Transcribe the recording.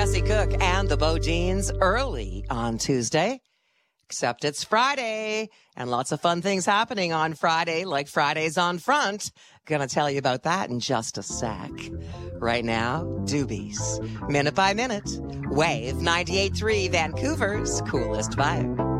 Jesse Cook and the Bo Jeans early on Tuesday. Except it's Friday and lots of fun things happening on Friday, like Fridays on Front. Gonna tell you about that in just a sec. Right now, Doobies. Minute by Minute. Wave 98.3, Vancouver's coolest vibe.